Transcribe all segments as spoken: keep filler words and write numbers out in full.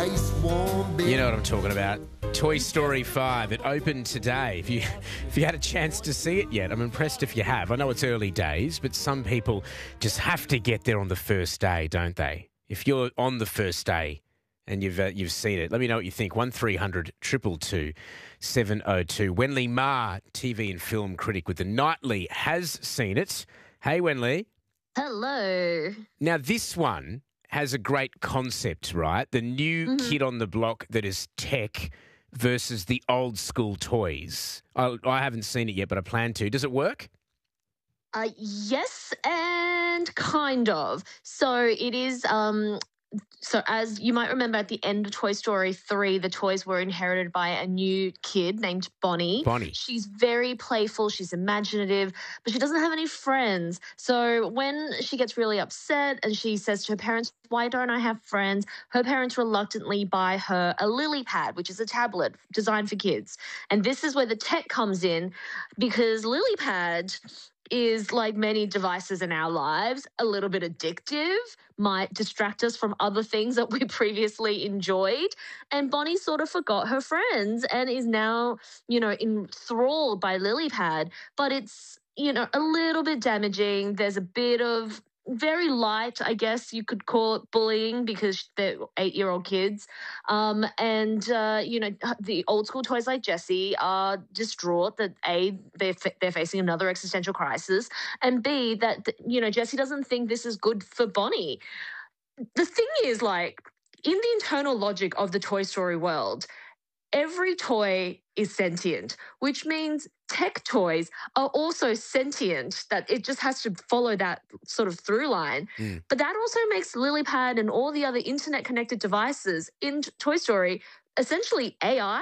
nice warm bed. You know what I'm talking about. Toy Story five. It opened today. If you if you had a chance to see it yet, I'm impressed if you have. I know it's early days, but some people just have to get there on the first day, don't they? If you're on the first day and you've uh, you've seen it, let me know what you think. one three hundred two two two seven oh two. Wenley Ma, T V and film critic with The Nightly, has seen it. Hey, Wenley. Hello. Now, this one has a great concept, right? The new Mm-hmm. kid on the block that is tech versus the old school toys. I, I haven't seen it yet, but I plan to. Does it work? Uh, yes, and kind of. So it is. Um, so as you might remember, at the end of Toy Story three, the toys were inherited by a new kid named Bonnie. Bonnie. She's very playful. She's imaginative, but she doesn't have any friends. So when she gets really upset and she says to her parents, "Why don't I have friends?" her parents reluctantly buy her a lily pad, which is a tablet designed for kids. And this is where the tech comes in, because lily pad is, like many devices in our lives, a little bit addictive, might distract us from other things that we previously enjoyed. And Bonnie sort of forgot her friends and is now, you know, enthralled by LilyPad. But it's, you know, a little bit damaging. There's a bit of very light, I guess you could call it, bullying, because they're eight-year-old kids. Um, and, uh, you know, the old school toys like Jessie are distraught that, A, they're, fa- they're facing another existential crisis, and B, that, you know, Jessie doesn't think this is good for Bonnie. The thing is, like, in the internal logic of the Toy Story world, every toy is sentient, which means tech toys are also sentient, that it just has to follow that sort of through line. Mm. But that also makes LilyPad and all the other internet-connected devices in Toy Story essentially A I.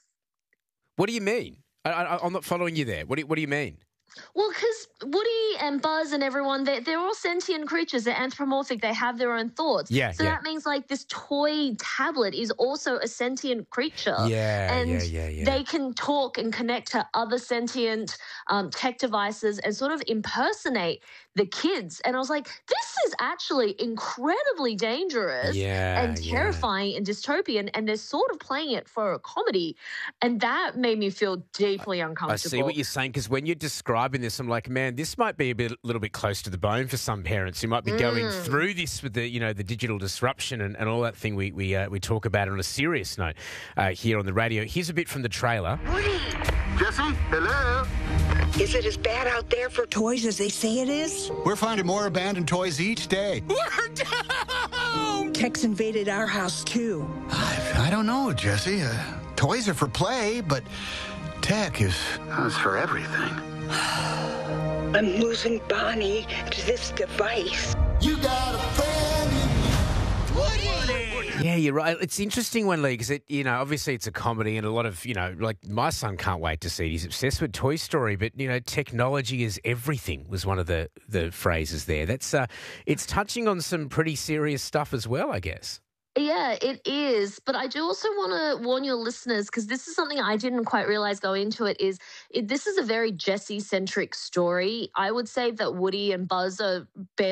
What do you mean? I, I, I'm not following you there. What do you, what do you mean? Well, because Woody and Buzz and everyone, they're, they're all sentient creatures. They're anthropomorphic. They have their own thoughts. Yeah, so yeah. that means, like, this toy tablet is also a sentient creature. Yeah, and yeah, yeah, yeah. they can talk and connect to other sentient um, tech devices and sort of impersonate the kids. And I was like, this is actually incredibly dangerous Yeah, and yeah. terrifying and dystopian. And they're sort of playing it for a comedy. And that made me feel deeply uncomfortable. I see what you're saying, because when you're describing this, I'm like, man, this might be a bit, little bit close to the bone for some parents who might be going Mm. through this with the, you know, the digital disruption and, and all that thing we we uh, we talk about on a serious note uh, here on the radio. Here's a bit from the trailer. Woody! Jesse, hello? Is it as bad out there for toys as they say it is? We're finding more abandoned toys each day. We're down! Tech's invaded our house, too. I, I don't know, Jesse. Uh, toys are for play, but tech is, is for everything. I'm losing Bonnie to this device. You got a friend in Yeah, you're right. It's interesting, Wenley, because it, you know, obviously it's a comedy, and a lot of, you know, like my son can't wait to see it. He's obsessed with Toy Story, but you know, technology is everything was one of the the phrases there. That's uh, it's touching on some pretty serious stuff as well, I guess. Yeah, it is. But I do also want to warn your listeners, because this is something I didn't quite realize going into it, is it, this is a very Jessie-centric story. I would say that Woody and Buzz are